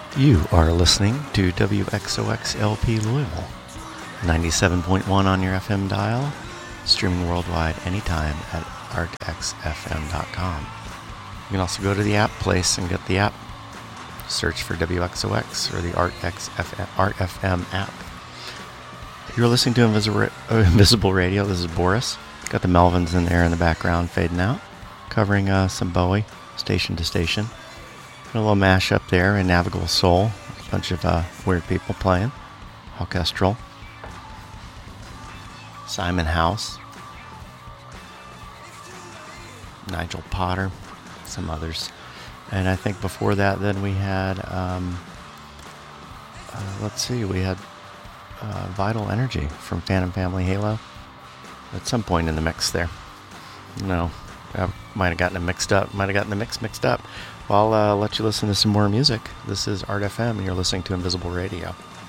You are listening to WXOXLP Louisville, 97.1 on your FM dial, streaming worldwide anytime at artxfm.com. You can also go to the app place and get the app. Search for WXOX or the Art FM app. You're listening to Invisible Radio. This is Boris. Got the Melvins in there in the background fading out, covering some Bowie, station to station. A little mashup there in Navigable Soul. A bunch of weird people playing. Orchestral. Simon House. Nigel Potter. Some others. And I think before that then we had, we had Vital Energy from Phantom Family Halo. At some point in the mix there. No, I might have gotten it mixed up. Might have gotten the mixed up. Well, I'll let you listen to some more music. This is Art FM, and you're listening to Invisible Radio.